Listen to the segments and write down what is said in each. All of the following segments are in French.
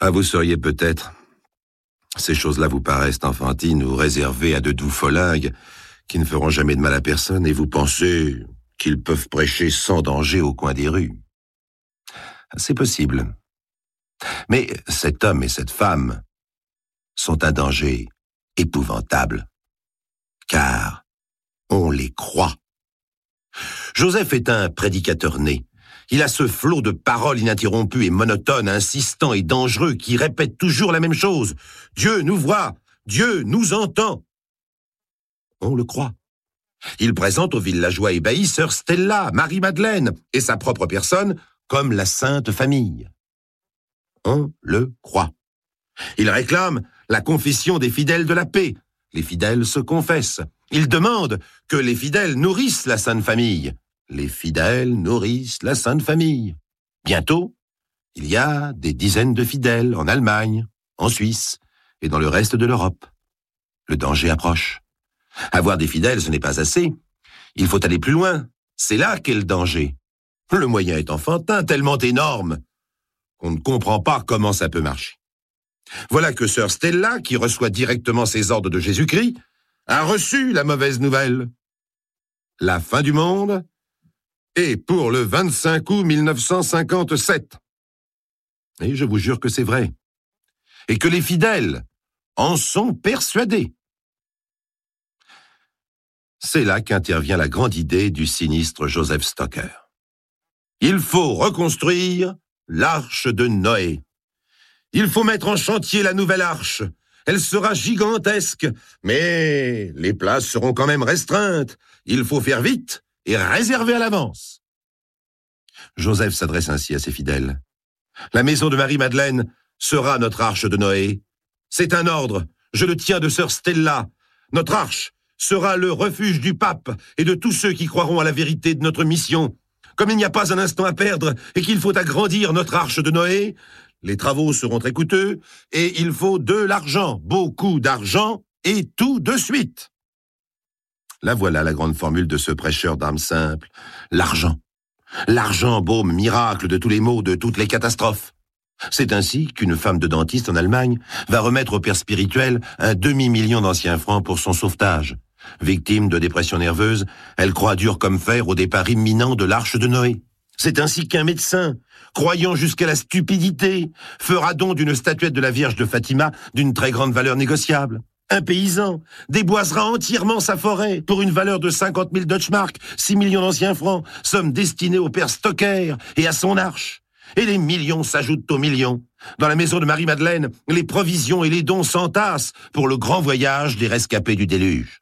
Ah, vous seriez peut-être. Ces choses-là vous paraissent enfantines ou réservées à de doux folingues qui ne feront jamais de mal à personne et vous pensez qu'ils peuvent prêcher sans danger au coin des rues. C'est possible. Mais cet homme et cette femme sont un danger épouvantable, car on les croit. Joseph est un prédicateur né. Il a ce flot de paroles ininterrompues et monotones, insistant et dangereux, qui répète toujours la même chose. Dieu nous voit, Dieu nous entend. On le croit. Il présente aux villageois ébahis sœur Stella, Marie-Madeleine et sa propre personne comme la Sainte Famille. On le croit. Il réclame la confession des fidèles de la paix. Les fidèles se confessent. Il demande que les fidèles nourrissent la Sainte Famille. Les fidèles nourrissent la Sainte Famille. Bientôt, il y a des dizaines de fidèles en Allemagne, en Suisse et dans le reste de l'Europe. Le danger approche. Avoir des fidèles, ce n'est pas assez. Il faut aller plus loin. C'est là qu'est le danger. Le moyen est enfantin, tellement énorme qu'on ne comprend pas comment ça peut marcher. Voilà que sœur Stella, qui reçoit directement ses ordres de Jésus-Christ, a reçu la mauvaise nouvelle. La fin du monde est pour le 25 août 1957. Et je vous jure que c'est vrai. Et que les fidèles en sont persuadés. C'est là qu'intervient la grande idée du sinistre Joseph Stocker. Il faut reconstruire l'arche de Noé. Il faut mettre en chantier la nouvelle arche. Elle sera gigantesque, mais les places seront quand même restreintes. Il faut faire vite et réserver à l'avance. Joseph s'adresse ainsi à ses fidèles. La maison de Marie-Madeleine sera notre arche de Noé. C'est un ordre, je le tiens de sœur Stella. Notre arche sera le refuge du pape et de tous ceux qui croiront à la vérité de notre mission. Comme il n'y a pas un instant à perdre et qu'il faut agrandir notre arche de Noé, les travaux seront très coûteux et il faut de l'argent, beaucoup d'argent et tout de suite. Là voilà la grande formule de ce prêcheur d'âme simple. L'argent. L'argent, baume miracle de tous les maux, de toutes les catastrophes. C'est ainsi qu'une femme de dentiste en Allemagne va remettre au père spirituel un demi-million d'anciens francs pour son sauvetage. Victime de dépression nerveuse, elle croit dur comme fer au départ imminent de l'arche de Noé. C'est ainsi qu'un médecin, croyant jusqu'à la stupidité, fera don d'une statuette de la Vierge de Fatima d'une très grande valeur négociable. Un paysan déboisera entièrement sa forêt pour une valeur de 50 000 Deutschmark, 6 millions d'anciens francs, somme destinée au père Stocker et à son arche. Et les millions s'ajoutent aux millions. Dans la maison de Marie-Madeleine, les provisions et les dons s'entassent pour le grand voyage des rescapés du déluge.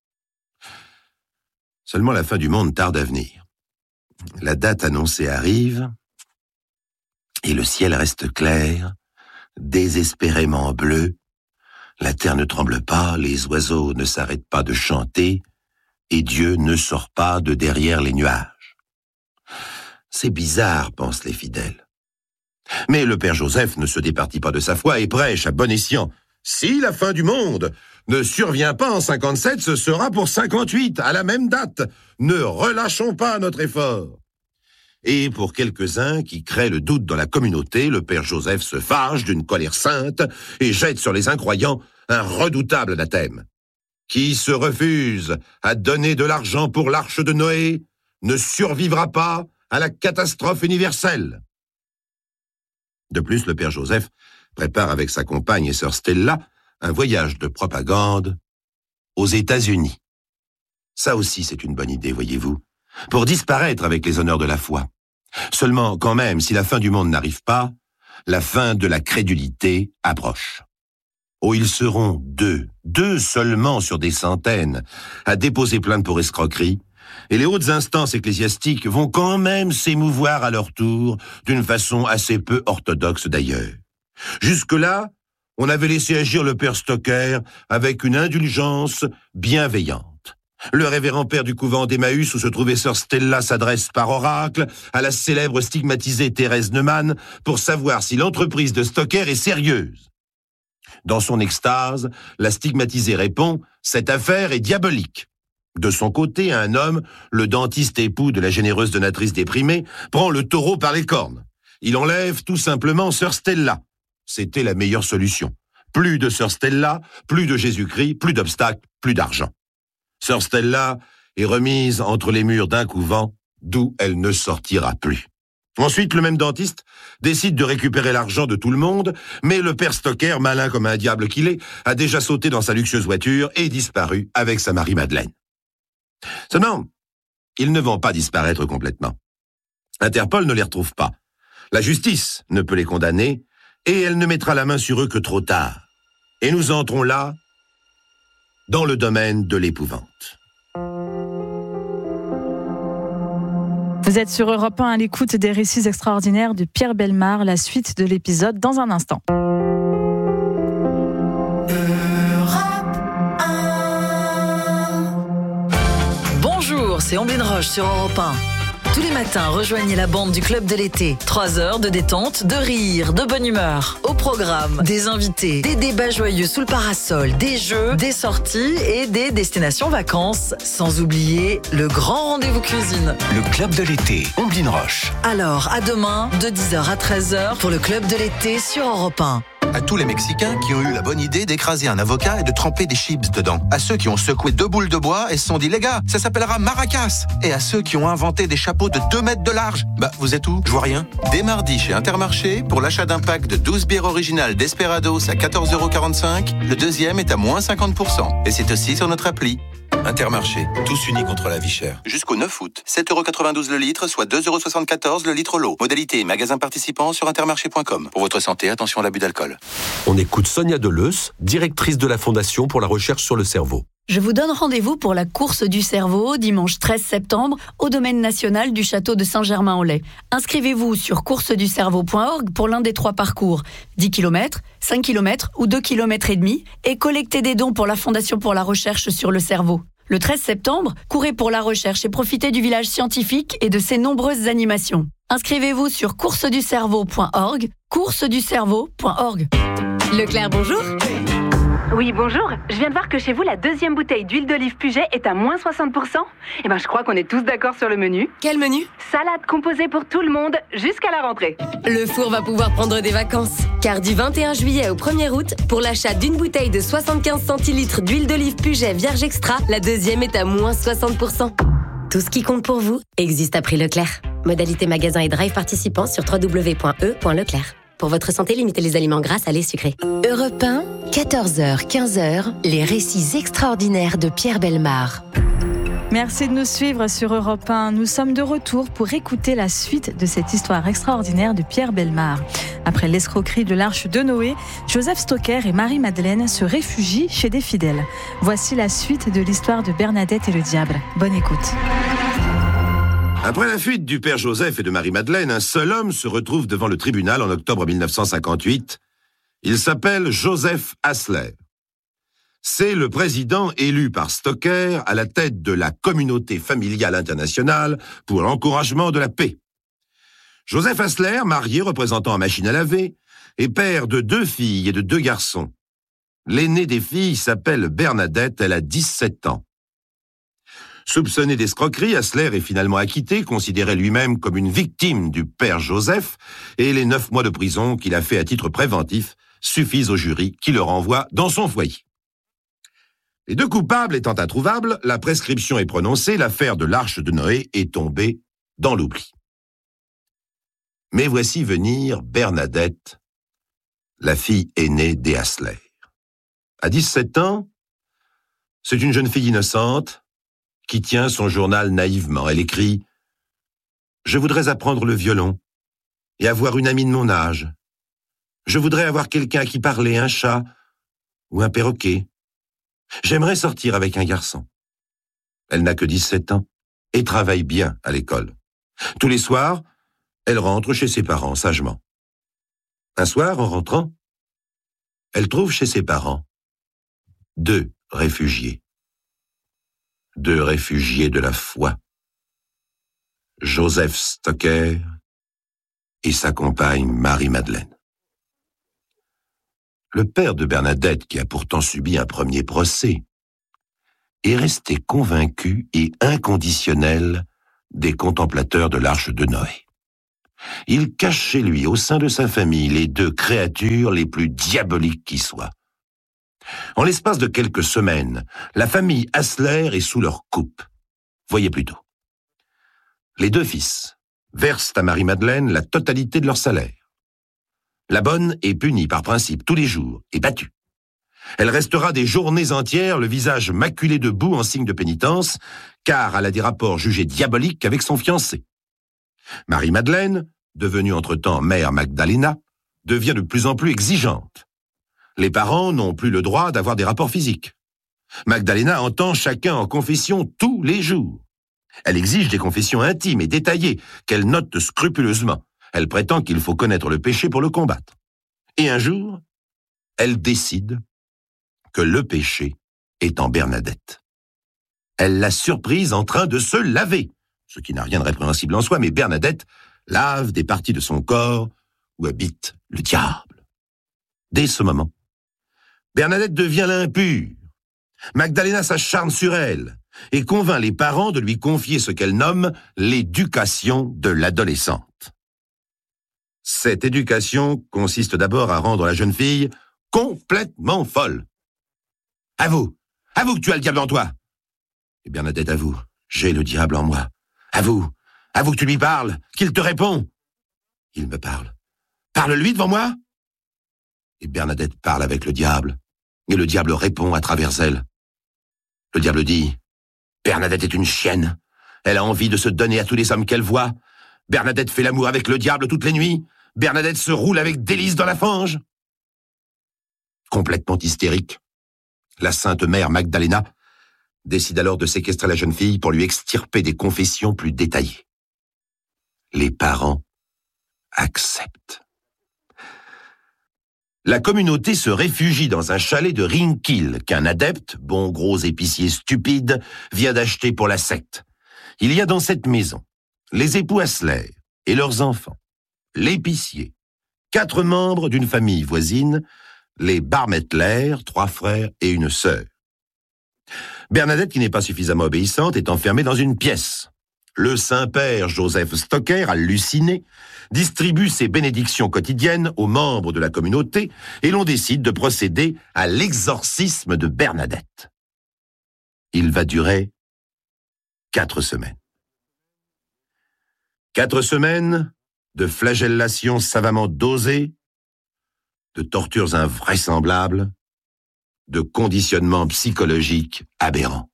Seulement la fin du monde tarde à venir. La date annoncée arrive, et le ciel reste clair, désespérément bleu. La terre ne tremble pas, les oiseaux ne s'arrêtent pas de chanter, et Dieu ne sort pas de derrière les nuages. C'est bizarre, pensent les fidèles. Mais le père Joseph ne se départit pas de sa foi et prêche à bon escient. Si la fin du monde ne survient pas en 57, ce sera pour 58, à la même date. Ne relâchons pas notre effort. Et pour quelques-uns qui créent le doute dans la communauté, le père Joseph se fâche d'une colère sainte et jette sur les incroyants un redoutable anathème. Qui se refuse à donner de l'argent pour l'arche de Noé ne survivra pas à la catastrophe universelle. De plus, le père Joseph prépare avec sa compagne et sœur Stella un voyage de propagande aux États-Unis. Ça aussi, c'est une bonne idée, voyez-vous, pour disparaître avec les honneurs de la foi. Seulement, quand même, si la fin du monde n'arrive pas, la fin de la crédulité approche. Oh, ils seront deux seulement sur des centaines, à déposer plainte pour escroquerie, et les hautes instances ecclésiastiques vont quand même s'émouvoir à leur tour, d'une façon assez peu orthodoxe d'ailleurs. Jusque-là, on avait laissé agir le père Stocker avec une indulgence bienveillante. Le révérend père du couvent d'Emmaüs où se trouvait sœur Stella s'adresse par oracle à la célèbre stigmatisée Thérèse Neumann pour savoir si l'entreprise de Stocker est sérieuse. Dans son extase, la stigmatisée répond « Cette affaire est diabolique ». De son côté, un homme, le dentiste époux de la généreuse donatrice déprimée, prend le taureau par les cornes. Il enlève tout simplement sœur Stella. c'était la meilleure solution. Plus de Sœur Stella, plus de Jésus-Christ, plus d'obstacles, plus d'argent. Sœur Stella est remise entre les murs d'un couvent, d'où elle ne sortira plus. Ensuite, le même dentiste décide de récupérer l'argent de tout le monde, mais le père Stocker, malin comme un diable qu'il est, a déjà sauté dans sa luxueuse voiture et disparu avec sa Marie-Madeleine. Seulement, ils ne vont pas disparaître complètement. Interpol ne les retrouve pas. La justice ne peut les condamner et elle ne mettra la main sur eux que trop tard. Et nous entrons là, dans le domaine de l'épouvante. Vous êtes sur Europe 1 à l'écoute des récits extraordinaires de Pierre Bellemare, la suite de l'épisode dans un instant. Bonjour, c'est Omblin Roche sur Europe 1. Tous les matins, rejoignez la bande du Club de l'été. 3 heures de détente, de rire, de bonne humeur. Au programme, des invités, des débats joyeux sous le parasol, des jeux, des sorties et des destinations vacances. Sans oublier le grand rendez-vous cuisine. Le Club de l'été, Omblin Roche. Alors, à demain, de 10h à 13h pour le Club de l'été sur Europe 1. À tous les Mexicains qui ont eu la bonne idée d'écraser un avocat et de tremper des chips dedans. À ceux qui ont secoué 2 boules de bois et se sont dit, les gars, ça s'appellera maracas. Et à ceux qui ont inventé des chapeaux de 2 mètres de large. Bah, vous êtes où? Je vois rien. Dès mardi chez Intermarché, pour l'achat d'un pack de 12 bières originales Desperados à 14,45 €, le deuxième est à moins 50%. Et c'est aussi sur notre appli. Intermarché, tous unis contre la vie chère. Jusqu'au 9 août, 7,92 € le litre, soit 2,74 € le litre l'eau. Modalité et magasin participant sur intermarché.com. Pour votre santé, attention à l'abus d'alcool. On écoute Sonia Deleuze, directrice de la Fondation pour la recherche sur le cerveau. Je vous donne rendez-vous pour la course du cerveau, dimanche 13 septembre, au domaine national du château de Saint-Germain-en-Laye. Inscrivez-vous sur coursesducerveau.org pour l'un des 3 parcours, 10 km, 5 km ou 2 km et demi, et collectez des dons pour la Fondation pour la recherche sur le cerveau. Le 13 septembre, courez pour la recherche et profitez du village scientifique et de ses nombreuses animations. Inscrivez-vous sur coursesducerveau.org, coursesducerveau.org. Leclerc, bonjour. Oui, bonjour. Je viens de voir que chez vous, la 2e bouteille d'huile d'olive Puget est à moins 60%. Eh ben, je crois qu'on est tous d'accord sur le menu. Quel menu? Salade composée pour tout le monde, jusqu'à la rentrée. Le four va pouvoir prendre des vacances. Car du 21 juillet au 1er août, pour l'achat d'une bouteille de 75 centilitres d'huile d'olive Puget Vierge Extra, la 2e est à moins 60%. Tout ce qui compte pour vous existe à prix Leclerc. Modalité magasin et drive participants sur www.e.leclerc. Pour votre santé, limitez les aliments gras, salés, sucrés. Europe 1, 14h, 15h, les récits extraordinaires de Pierre Bellemare. Merci de nous suivre sur Europe 1. Nous sommes de retour pour écouter la suite de cette histoire extraordinaire de Pierre Bellemare. Après l'escroquerie de l'Arche de Noé, Joseph Stocker et Marie-Madeleine se réfugient chez des fidèles. Voici la suite de l'histoire de Bernadette et le diable. Bonne écoute. Après la fuite du père Joseph et de Marie-Madeleine, un seul homme se retrouve devant le tribunal en octobre 1958. Il s'appelle Joseph Hassler. C'est le président élu par Stocker à la tête de la Communauté familiale internationale pour l'encouragement de la paix. Joseph Hassler, marié représentant un machine à laver, est père de 2 filles et de 2 garçons. L'aînée des filles s'appelle Bernadette, elle a 17 ans. Soupçonné d'escroquerie, Hassler est finalement acquitté, considéré lui-même comme une victime du père Joseph, et les 9 mois de prison qu'il a fait à titre préventif suffisent au jury qui le renvoie dans son foyer. Les 2 coupables étant introuvables, la prescription est prononcée, l'affaire de l'Arche de Noé est tombée dans l'oubli. Mais voici venir Bernadette, la fille aînée des Hassler. À 17 ans, c'est une jeune fille innocente qui tient son journal naïvement. Elle écrit « Je voudrais apprendre le violon et avoir une amie de mon âge. Je voudrais avoir quelqu'un à qui parler, un chat ou un perroquet. J'aimerais sortir avec un garçon. » Elle n'a que 17 ans et travaille bien à l'école. Tous les soirs, elle rentre chez ses parents sagement. Un soir, en rentrant, elle trouve chez ses parents 2 réfugiés. 2 réfugiés de la foi. Joseph Stocker et sa compagne Marie-Madeleine. Le père de Bernadette, qui a pourtant subi un premier procès, est resté convaincu et inconditionnel des contemplateurs de l'Arche de Noé. Il cache chez lui, au sein de sa famille, les deux créatures les plus diaboliques qui soient. En l'espace de quelques semaines, la famille Hassler est sous leur coupe. Voyez plutôt. Les deux fils versent à Marie-Madeleine la totalité de leur salaire. La bonne est punie par principe tous les jours et battue. Elle restera des journées entières le visage maculé de boue en signe de pénitence, car elle a des rapports jugés diaboliques avec son fiancé. Marie-Madeleine, devenue entre-temps mère Magdalena, devient de plus en plus exigeante. Les parents n'ont plus le droit d'avoir des rapports physiques. Magdalena entend chacun en confession tous les jours. Elle exige des confessions intimes et détaillées qu'elle note scrupuleusement. Elle prétend qu'il faut connaître le péché pour le combattre. Et un jour, elle décide que le péché est en Bernadette. Elle l'a surprise en train de se laver, ce qui n'a rien de répréhensible en soi, mais Bernadette lave des parties de son corps où habite le diable. Dès ce moment, Bernadette devient l'impure. Magdalena s'acharne sur elle et convainc les parents de lui confier ce qu'elle nomme l'éducation de l'adolescente. Cette éducation consiste d'abord à rendre la jeune fille complètement folle. Avoue que tu as le diable en toi. Et Bernadette avoue, j'ai le diable en moi. Avoue que tu lui parles, qu'il te répond. Il me parle. Parle-lui devant moi. Et Bernadette parle avec le diable, et le diable répond à travers elle. Le diable dit, Bernadette est une chienne. Elle a envie de se donner à tous les hommes qu'elle voit. Bernadette fait l'amour avec le diable toutes les nuits. Bernadette se roule avec délice dans la fange. Complètement hystérique, la sainte mère Magdalena décide alors de séquestrer la jeune fille pour lui extirper des confessions plus détaillées. Les parents acceptent. La communauté se réfugie dans un chalet de Ringkill qu'un adepte, bon gros épicier stupide, vient d'acheter pour la secte. Il y a dans cette maison les époux Hassler et leurs enfants, l'épicier, 4 membres d'une famille voisine, les Barmettler, 3 frères et une sœur. Bernadette, qui n'est pas suffisamment obéissante, est enfermée dans une pièce. Le Saint-Père Joseph Stocker, halluciné, distribue ses bénédictions quotidiennes aux membres de la communauté et l'on décide de procéder à l'exorcisme de Bernadette. Il va durer 4 semaines. 4 semaines de flagellations savamment dosées, de tortures invraisemblables, de conditionnements psychologiques aberrants.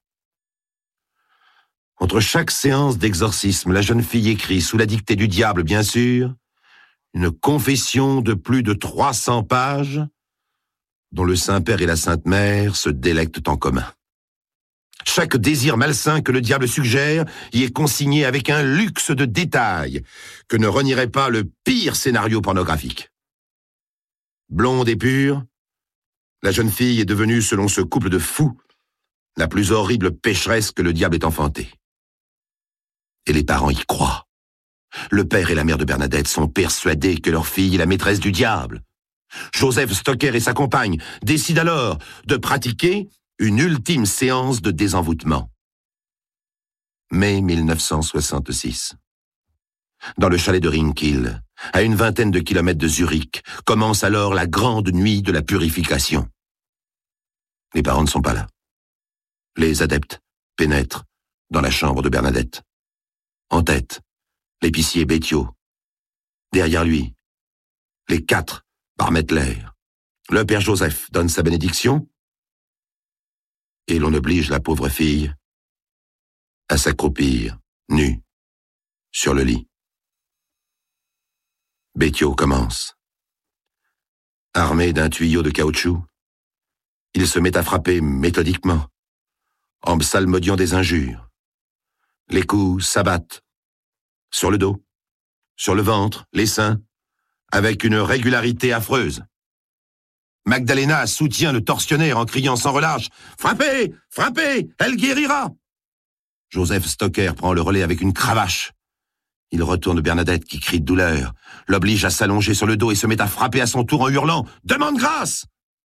Entre chaque séance d'exorcisme, la jeune fille écrit, sous la dictée du diable bien sûr, une confession de plus de 300 pages dont le Saint-Père et la Sainte Mère se délectent en commun. Chaque désir malsain que le diable suggère y est consigné avec un luxe de détails que ne renierait pas le pire scénario pornographique. Blonde et pure, la jeune fille est devenue, selon ce couple de fous, la plus horrible pécheresse que le diable ait enfantée. Et les parents y croient. Le père et la mère de Bernadette sont persuadés que leur fille est la maîtresse du diable. Joseph Stocker et sa compagne décident alors de pratiquer une ultime séance de désenvoûtement. Mai 1966. Dans le chalet de Ringkill, à une vingtaine de kilomètres de Zurich, commence alors la grande nuit de la purification. Les parents ne sont pas là. Les adeptes pénètrent dans la chambre de Bernadette. En tête, l'épicier Bettiot. Derrière lui, les 4 Barmettler. Le père Joseph donne sa bénédiction et l'on oblige la pauvre fille à s'accroupir, nue, sur le lit. Bettiot commence. Armé d'un tuyau de caoutchouc, il se met à frapper méthodiquement, en psalmodiant des injures. Les coups s'abattent sur le dos, sur le ventre, les seins, avec une régularité affreuse. Magdalena soutient le tortionnaire en criant sans relâche « Frappez! Frappez! Elle guérira !» Joseph Stocker prend le relais avec une cravache. Il retourne Bernadette qui crie de douleur, l'oblige à s'allonger sur le dos et se met à frapper à son tour en hurlant « Demande grâce !»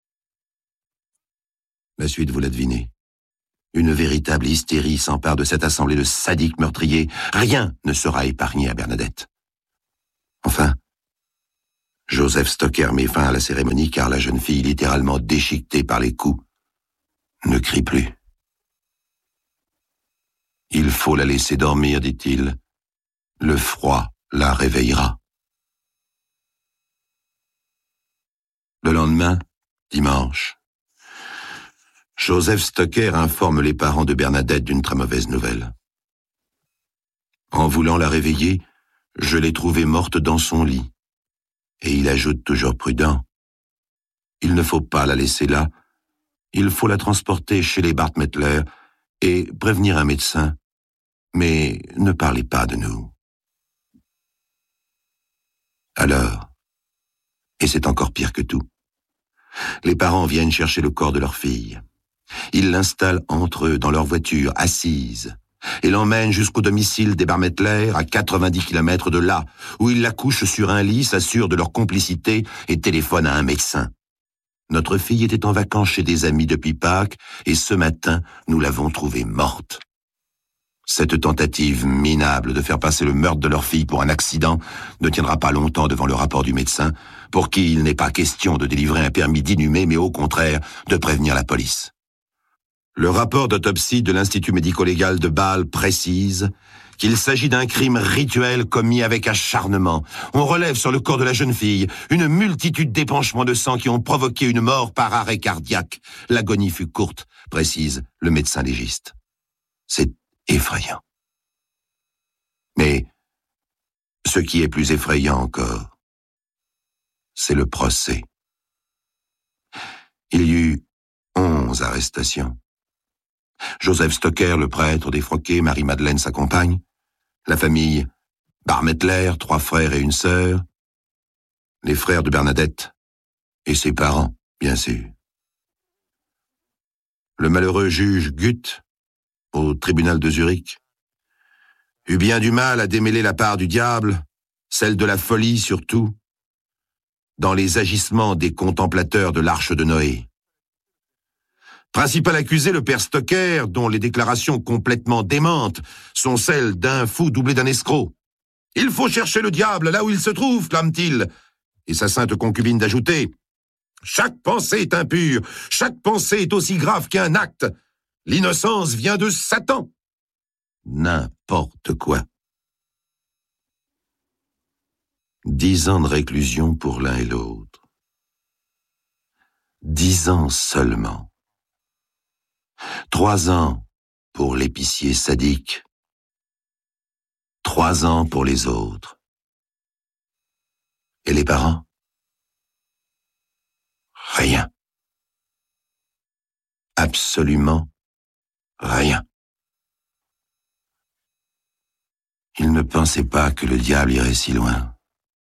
La suite, vous la devinez. Une véritable hystérie s'empare de cette assemblée de sadiques meurtriers. Rien ne sera épargné à Bernadette. Enfin, Joseph Stocker met fin à la cérémonie car la jeune fille, littéralement déchiquetée par les coups, ne crie plus. Il faut la laisser dormir, dit-il. Le froid la réveillera. Le lendemain, dimanche, Joseph Stocker informe les parents de Bernadette d'une très mauvaise nouvelle. En voulant la réveiller, je l'ai trouvée morte dans son lit. Et il ajoute toujours prudent. Il ne faut pas la laisser là. Il faut la transporter chez les Bartmettler et prévenir un médecin. Mais ne parlez pas de nous. Alors, et c'est encore pire que tout, les parents viennent chercher le corps de leur fille. Ils l'installent entre eux dans leur voiture, assise, et l'emmènent jusqu'au domicile des Bartmettler à 90 km de là, où ils la couchent sur un lit, s'assurent de leur complicité et téléphonent à un médecin. Notre fille était en vacances chez des amis depuis Pâques, et ce matin, nous l'avons trouvée morte. Cette tentative minable de faire passer le meurtre de leur fille pour un accident ne tiendra pas longtemps devant le rapport du médecin, pour qui il n'est pas question de délivrer un permis d'inhumer, mais au contraire de prévenir la police. Le rapport d'autopsie de l'Institut médico-légal de Bâle précise qu'il s'agit d'un crime rituel commis avec acharnement. On relève sur le corps de la jeune fille une multitude d'épanchements de sang qui ont provoqué une mort par arrêt cardiaque. L'agonie fut courte, précise le médecin légiste. C'est effrayant. Mais ce qui est plus effrayant encore, c'est le procès. Il y eut 11 arrestations. Joseph Stocker, le prêtre défroqué, Marie-Madeleine, sa compagne, la famille Bartmettler, 3 frères et une sœur, les frères de Bernadette et ses parents, bien sûr. Le malheureux juge Guth, au tribunal de Zurich, eut bien du mal à démêler la part du diable, celle de la folie surtout, dans les agissements des contemplateurs de l'Arche de Noé. Principal accusé, le père Stocker, dont les déclarations complètement démentes sont celles d'un fou doublé d'un escroc. « Il faut chercher le diable là où il se trouve, clame-t-il. » Et sa sainte concubine d'ajouter « Chaque pensée est impure, chaque pensée est aussi grave qu'un acte. L'innocence vient de Satan. » N'importe quoi. 10 ans de réclusion pour l'un et l'autre. 10 ans seulement. 3 ans pour l'épicier sadique. 3 ans pour les autres. Et les parents? Rien. Absolument rien. Ils ne pensaient pas que le diable irait si loin.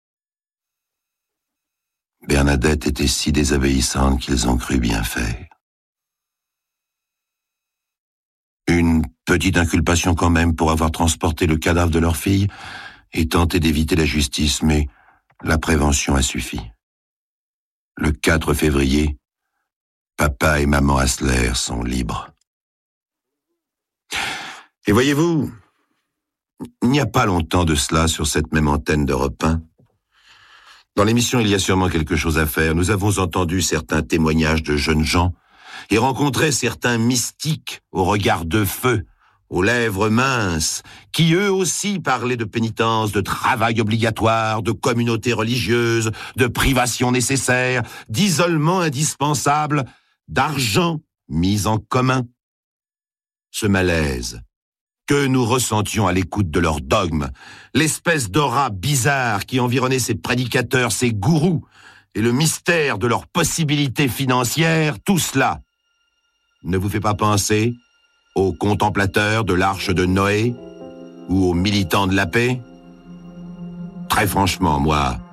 Bernadette était si désobéissante qu'ils ont cru bien faire. Une petite inculpation quand même pour avoir transporté le cadavre de leur fille et tenté d'éviter la justice, mais la prévention a suffi. Le 4 février, papa et maman Hassler sont libres. Et voyez-vous, il n'y a pas longtemps de cela sur cette même antenne d'Europe 1. Dans l'émission Il y a sûrement quelque chose à faire, nous avons entendu certains témoignages de jeunes gens et rencontré certains mystiques au regard de feu, aux lèvres minces, qui eux aussi parlaient de pénitence, de travail obligatoire, de communauté religieuse, de privation nécessaire, d'isolement indispensable, d'argent mis en commun. Ce malaise que nous ressentions à l'écoute de leurs dogmes, l'espèce d'aura bizarre qui environnait ces prédicateurs, ces gourous, et le mystère de leurs possibilités financières, tout cela ne vous fait pas penser aux contemplateurs de l'Arche de Noé ou aux militants de la paix? Très franchement, moi,